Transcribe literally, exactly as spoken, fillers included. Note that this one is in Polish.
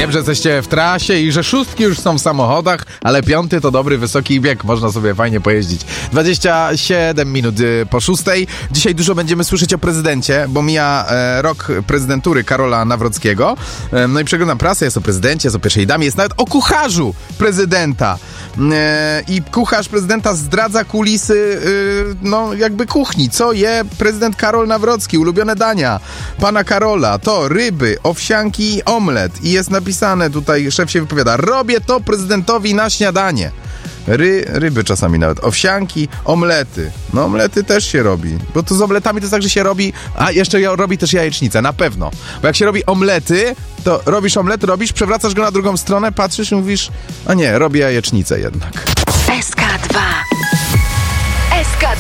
Wiem, że jesteście w trasie i że szóstki już są w samochodach, ale piąty to dobry, wysoki bieg. Można sobie fajnie pojeździć. dwadzieścia siedem minut y, po szóstej. Dzisiaj dużo będziemy słyszeć o prezydencie, bo mija e, rok prezydentury Karola Nawrockiego. E, no i przeglądam prasę, jest o prezydencie, jest o pierwszej damie, jest nawet o kucharzu prezydenta. E, I kucharz prezydenta zdradza kulisy, y, no jakby kuchni. Co je prezydent Karol Nawrocki? Ulubione dania pana Karola to ryby, owsianki i omlet. I jest napisane tutaj, szef się wypowiada: robię to prezydentowi na śniadanie. Ry, ryby czasami nawet, owsianki, omlety. No omlety też się robi, bo to z omletami to jest tak, że się robi, a jeszcze ja, robi też jajecznicę, na pewno. Bo jak się robi omlety, to robisz omlet, robisz, przewracasz go na drugą stronę, patrzysz i mówisz, a nie, robię jajecznicę jednak. S K dwa. S K